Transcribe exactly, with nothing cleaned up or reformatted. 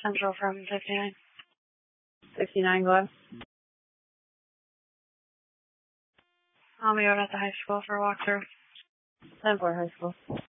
Central from fifty-nine. sixty-nine, go ahead. I'll be out at the high school for a walkthrough. ten four high school.